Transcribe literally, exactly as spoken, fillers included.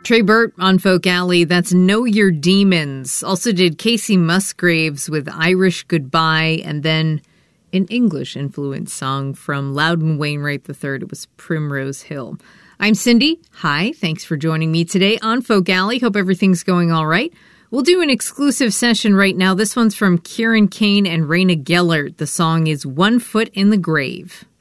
Trey Burt on Folk Alley, that's Know Your Demons. Also did Casey Musgraves with Irish Goodbye, and then an English-influenced song from Loudon Wainwright the third. It was Primrose Hill. I'm Cindy. Hi, thanks for joining me today on Folk Alley. Hope everything's going all right. We'll do an exclusive session right now. This one's from Kieran Kane and Raina Gellert. The song is One Foot in the Grave.